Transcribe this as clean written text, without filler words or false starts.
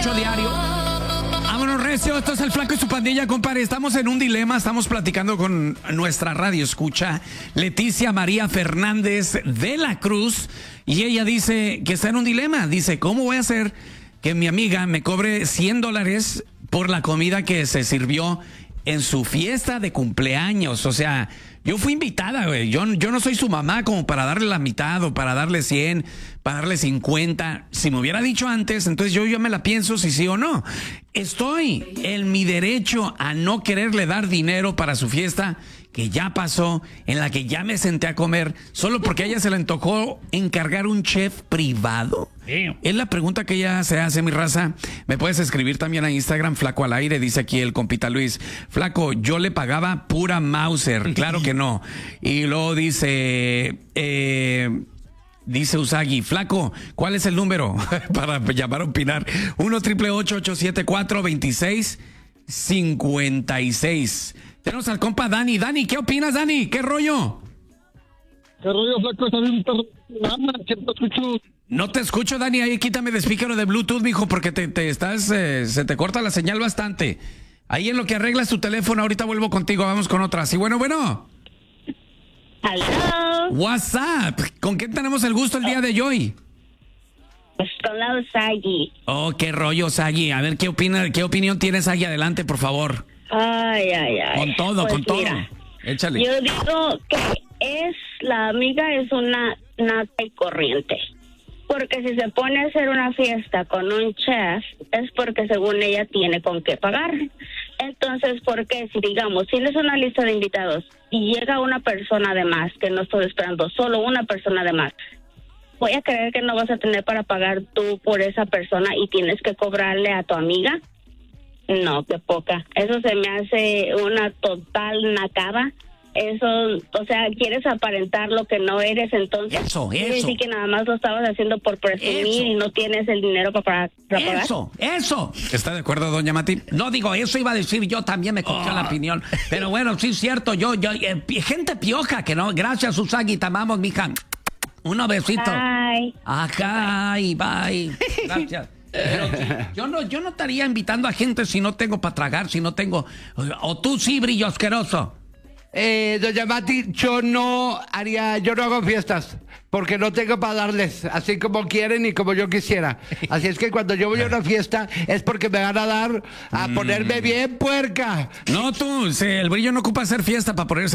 escucho diario. Vámonos, recio, esto es El Flaco y su pandilla, compadre. Estamos en un dilema, estamos platicando con nuestra radio escucha, Leticia María Fernández de la Cruz, y ella dice que está en un dilema. Dice, ¿cómo voy a hacer que mi amiga me cobre $100 por la comida que se sirvió en su fiesta de cumpleaños? O sea, yo fui invitada, güey. Yo no soy su mamá como para darle la mitad o para darle 100, para darle 50. Si me hubiera dicho antes, entonces yo me la pienso si sí o no. Estoy en mi derecho a no quererle dar dinero para su fiesta que ya pasó, en la que ya me senté a comer, solo porque a ella se le antojó encargar un chef privado. Es la pregunta que ella se hace, mi raza. Me puedes escribir también a Instagram, Flaco al Aire, dice aquí el compita Luis. Flaco, yo le pagaba pura Mauser, claro que no. Y luego dice Usagi, Flaco, ¿cuál es el número para llamar a opinar? 1-888-874-2656. Tenemos al compa Dani. Dani, ¿qué opinas, Dani? ¿Qué rollo? ¿Qué rollo, Flaco? ¿Está bien? ¿Siempre escucho? No te escucho, Dani. Ahí quítame de speaker de Bluetooth, mijo, porque se te corta la señal bastante. Ahí en lo que arreglas tu teléfono, ahorita vuelvo contigo. Vamos con otra. Sí, bueno. Hello. What's up? ¿Con quién tenemos el gusto el día de hoy? Pues con la Usagi. Oh, qué rollo, Usagi. A ver, ¿qué opinión tienes, Usagi? Adelante, por favor. Ay. Con todo, pues con todo. Mira, échale. yo digo que la amiga es una nata y corriente. Porque si se pone a hacer una fiesta con un chef, es porque según ella tiene con qué pagar. Entonces, ¿por qué? Si digamos, tienes una lista de invitados y llega una persona de más, que no estoy esperando, solo una persona de más, voy a creer que no vas a tener para pagar tú por esa persona y tienes que cobrarle a tu amiga. No, qué poca. Eso se me hace una total nacada. Eso, o sea, quieres aparentar lo que no eres, entonces Eso. sí que nada más lo estabas haciendo por presumir y no tienes el dinero para pagar. Eso. ¿Está de acuerdo, doña Mati? No, digo, eso iba a decir yo, también me copió la opinión. Pero bueno, sí es cierto, gente pioja, que no. Gracias, Usagi, te amamos, mija. Un besito. Ay. Ajá, y bye. Gracias. Pero yo no estaría invitando a gente si no tengo para tragar, si no tengo. O tú sí, brillo asqueroso. Doña Mati, yo no hago fiestas porque no tengo para darles así como quieren y como yo quisiera. Así es que cuando yo voy a una fiesta es porque me van a dar a ponerme bien puerca. No, tú, el brillo no ocupa hacer fiesta para ponerse